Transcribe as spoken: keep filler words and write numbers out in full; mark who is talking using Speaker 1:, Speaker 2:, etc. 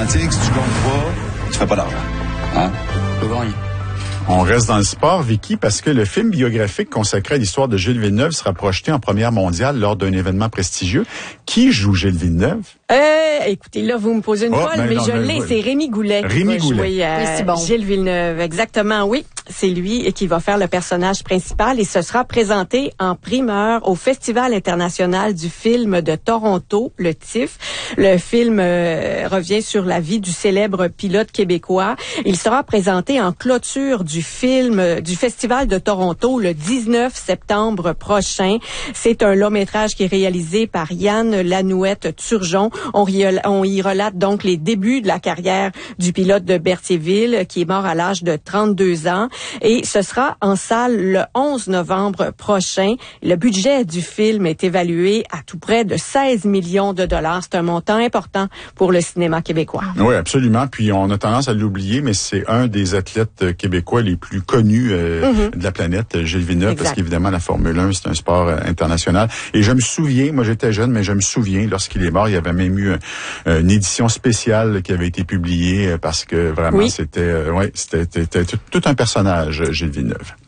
Speaker 1: Atlantique, si tu comptes pas, tu fais pas d'argent. Hein? Tu peux gagner.
Speaker 2: On reste dans le sport, Vicky, parce que le film biographique consacré à l'histoire de Gilles Villeneuve sera projeté en première mondiale lors d'un événement prestigieux. Qui joue Gilles Villeneuve?
Speaker 3: Euh, écoutez, là, vous me posez une
Speaker 2: oh,
Speaker 3: colle, mais
Speaker 2: non,
Speaker 3: je
Speaker 2: ben,
Speaker 3: l'ai.
Speaker 2: ouais.
Speaker 3: C'est Rémi Goulet qui
Speaker 2: Rémi
Speaker 3: va
Speaker 2: Goulet.
Speaker 3: jouer euh,
Speaker 4: Oui, c'est bon.
Speaker 3: Gilles Villeneuve. Exactement, oui. C'est lui qui va faire le personnage principal et ce sera présenté en primeur au Festival international du film de Toronto, le T I F. Le film euh, revient sur la vie du célèbre pilote québécois. Il sera présenté en clôture du film euh, du Festival de Toronto le dix-neuf septembre prochain. C'est un long métrage qui est réalisé par Yann Lanouette-Turgeon. On, on y relate donc les débuts de la carrière du pilote de Berthierville qui est mort à l'âge de trente-deux ans. Et ce sera en salle le onze novembre prochain. Le budget du film est évalué à tout près de seize millions de dollars. C'est un montant important pour le cinéma québécois.
Speaker 2: Oui, absolument. Puis on a tendance à l'oublier, mais c'est un des athlètes québécois les plus connus euh, mm-hmm. de la planète, Gilles Villeneuve, exact. Parce qu'évidemment, la Formule un, c'est un sport euh, international. Et je me souviens, moi j'étais jeune, mais je me souviens, lorsqu'il est mort, il y avait même eu euh, une édition spéciale qui avait été publiée euh, parce que vraiment, oui. c'était, euh, ouais, c'était, c'était tout, tout un personnage, Gilles Villeneuve.